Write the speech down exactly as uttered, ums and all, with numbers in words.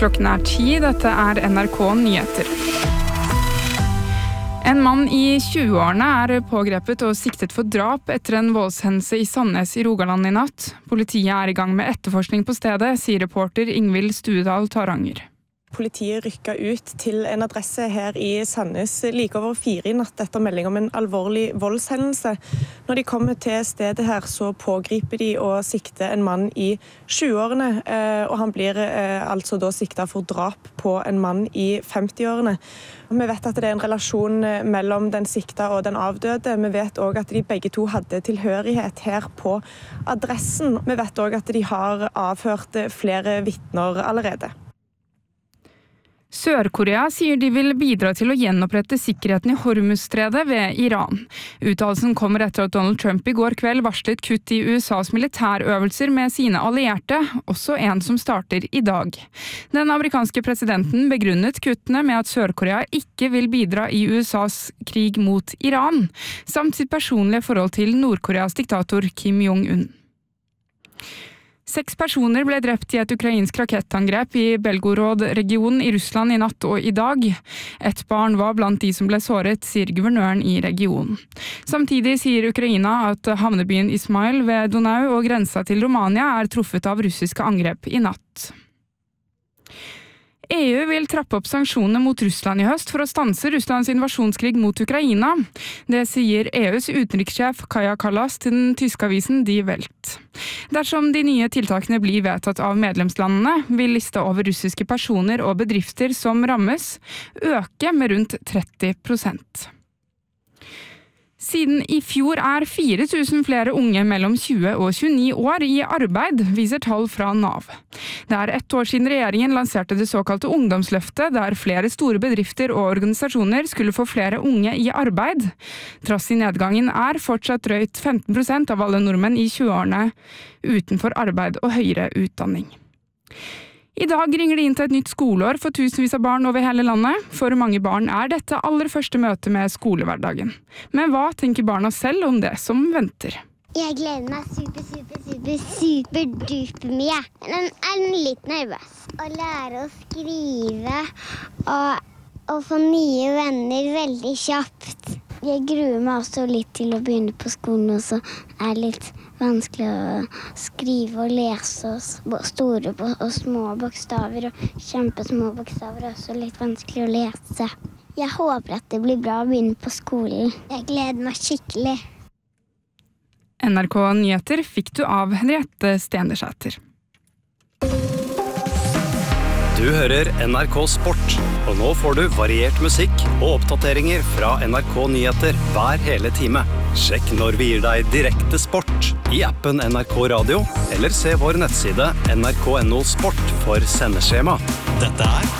Klokken er ti, dette er N R K Nyheter. En mann i tjueårene er pågrepet og siktet for drap etter en voldshendelse i Sandnes i Rogaland i natt. Politiet er i gang med etterforskning på stedet, sier reporter Ingvild Stuedal Taranger. Politiet rykket ut til en adresse her i Sandnes like over fire i natt etter melding om en alvorlig voldshendelse. Når de kommer til stedet her, så pågriper de og sikter en mann i tjueårene, og han blir altså da siktet for drap på en mann i femtiårene. Vi vet at det er en relasjon mellom den sikta og den avdøde. Vi vet også at de begge to hadde tilhørighet her på adressen. Vi vet også at de har avhørt flere vitner allerede. Sør-Korea sier de vil bidra til å gjenopprette sikkerheten i Hormuzstredet ved Iran. Uttalelsen kommer etter at Donald Trump i går kveld varslet kutt i U S A's militærøvelser med sine allierte, også en som starter i dag. Den amerikanske presidenten begrunnet kuttene med at Sør-Korea ikke vil bidra i U S A's krig mot Iran, samt sitt personlige forhold til Nord-Koreas diktator Kim Jong-un. Seks personer ble drept i et ukrainsk rakettangrep i Belgorod-regionen i Russland i natt og i dag. Et barn var blant de som ble såret, sier guvernøren i regionen. Samtidig sier Ukraina at havnebyen Ismail ved Donau og grensa til Romania er truffet av russiske angrep i natt. E U vil trappe opp sanksjonene mot Russland i høst for å stanse Russlands invasjonskrig mot Ukraina. Det sier E U's utenrikssjef Kaja Kallas til den tyske avisen Die Welt. Dersom de nye tiltakene blir vedtatt av medlemslandene, vil lista over russiske personer og bedrifter som rammes, øke med rundt tretti prosent. Siden i fjor er fire tusen flere unge mellom tjue og tjueni år i arbeid, viser tall fra Nav. Det er ett år siden regjeringen lanserte det såkalte ungdomsløftet, der flere store bedrifter og organisasjoner skulle få flere unge i arbeid. Trass i nedgangen er fortsatt drøyt femten prosent av alle nordmenn i tjueårene utenfor arbeid og høyere utdanning. I dag ringer det inn til et nytt skoleår for tusenvis av barn over hele landet. For mange barn er dette aller første møte med skolehverdagen. Men hva tenker barna selv om det som venter? Jeg gleder meg super, super, super, super duper mye. Men jeg er litt nervøs. Å lære å skrive og, og få nye venner veldig kjapt. Jeg gruer meg også litt til å begynne på skolen, og så er det litt vanskelig å skrive og lese og store og små bokstaver, og kjempesmå bokstaver er også litt vanskelig å lese. Jeg håper at det blir bra å begynne på skolen. Jeg gleder meg skikkelig. N R K Nyheter fikk du av Henriette Stenersæter. Du hører N R K Sport, og nå får du variert musikk og oppdateringer fra N R K Nyheter hver hele time. Sjekk når vi gir deg direkte sport i appen N R K Radio, eller se vår nettside N R K punktum no sport for sendeskjema. Dette er